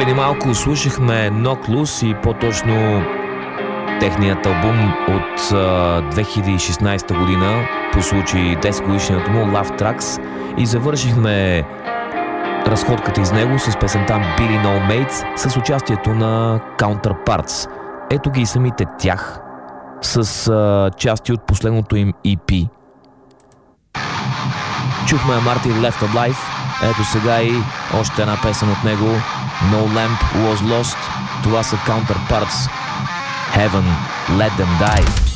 Преди малко слушахме Knocked Loose и по-точно техният албум от 2016 година по случай 10 годишнината му Love Tracks и завършихме разходката из него с песента Billy No Mates с участието на Counterparts. Ето ги и самите тях с части от последното им EP. Чухме Martin Left Alive, ето сега и още една песен от него, No Lamp Was Lost. Това са Counterparts, Heaven Let Them Die.